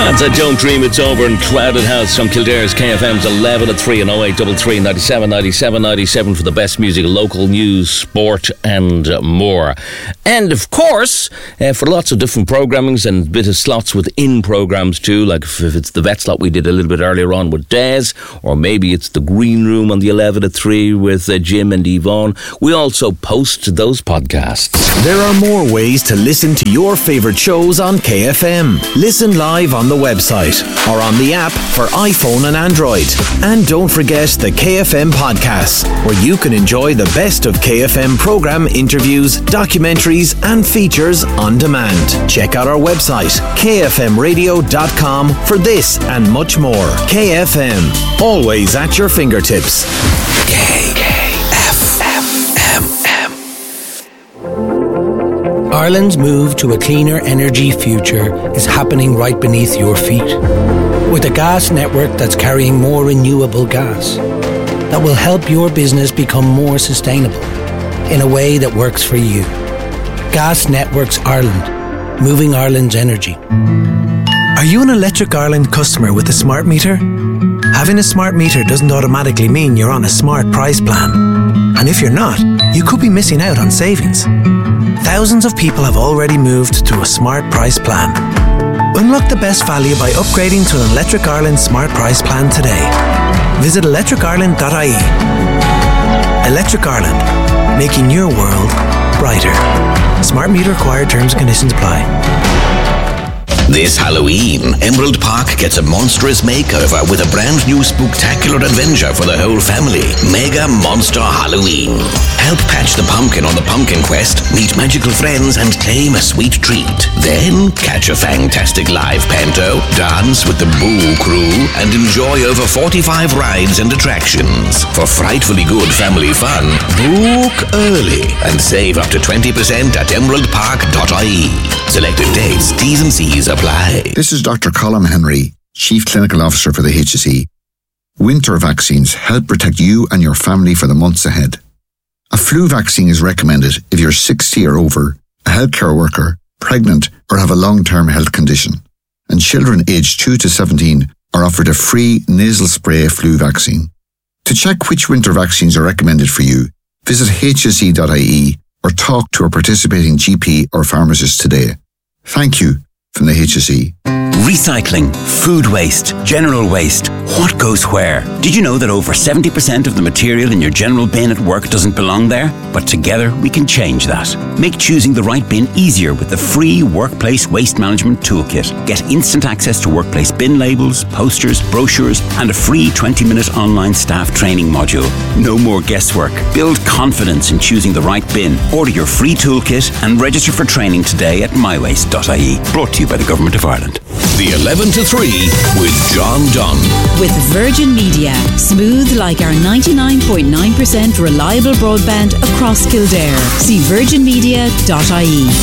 That's a Don't Dream It's Over in Crowded House from Kildare's KFM's 11 to 3 and 0833 97 97 97 for the best music, local news, sport and more. And of course, for lots of different programmings and a bit of slots within programmes too, like if it's the vet slot we did a little bit earlier on with Des, or maybe it's the Green Room on the 11 to 3 with Jim and Yvonne, we also post those podcasts. There are more ways to listen to your favourite shows on KFM. Listen live on the website or on the app for iPhone and Android. And don't forget the KFM podcasts, where you can enjoy the best of KFM programme interviews, documentaries and features on demand. Check out our website, kfmradio.com, for this and much more. KFM, always at your fingertips. Ireland's move to a cleaner energy future is happening right beneath your feet. With a gas network that's carrying more renewable gas, that will help your business become more sustainable in a way that works for you. Gas Networks Ireland, moving Ireland's energy. Are you an Electric Ireland customer with a smart meter? Having a smart meter doesn't automatically mean you're on a smart price plan. And if you're not, you could be missing out on savings. Thousands of people have already moved to a smart price plan. Unlock the best value by upgrading to an Electric Ireland smart price plan today. Visit electricireland.ie. Electric Ireland, making your world brighter. Smart meter required, terms and conditions apply. This Halloween, Emerald Park gets a monstrous makeover with a brand new spooktacular adventure for the whole family. Mega Monster Halloween. Help patch the pumpkin on the pumpkin quest, meet magical friends and tame a sweet treat. Then catch a fantastic live panto, dance with the Boo Crew and enjoy over 45 rides and attractions. For frightfully good family fun, book early and save up to 20% at emeraldpark.ie. Selected dates, T's and C's apply. This is Dr. Colm Henry, Chief Clinical Officer for the HSE. Winter vaccines help protect you and your family for the months ahead. A flu vaccine is recommended if you're 60 or over, a healthcare worker, pregnant or have a long-term health condition. And children aged 2 to 17 are offered a free nasal spray flu vaccine. To check which winter vaccines are recommended for you, visit hse.ie or talk to a participating GP or pharmacist today. Thank you from the HSE. Recycling, food waste, general waste. What goes where? Did you know that over 70% of the material in your general bin at work doesn't belong there? But together we can change that. Make choosing the right bin easier with the free Workplace Waste Management Toolkit. Get instant access to workplace bin labels, posters, brochures, and a free 20-minute online staff training module. No more guesswork. Build confidence in choosing the right bin. Order your free toolkit and register for training today at mywaste.ie. Brought to you by the Government of Ireland. The 11 to 3 with John Dunn. With Virgin Media. Smooth like our 99.9% reliable broadband across Kildare. See virginmedia.ie.